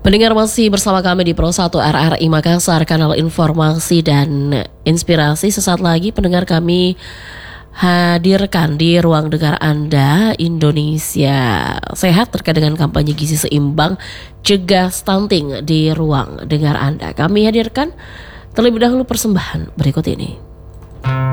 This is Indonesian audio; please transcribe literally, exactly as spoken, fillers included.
Pendengar masih bersama kami di Pro satu R R I Makassar, kanal informasi dan inspirasi. Sesaat lagi pendengar kami hadirkan di ruang dengar Anda Indonesia Sehat terkait dengan kampanye gizi seimbang cegah stunting di ruang dengar Anda. Kami hadirkan terlebih dahulu persembahan berikut ini.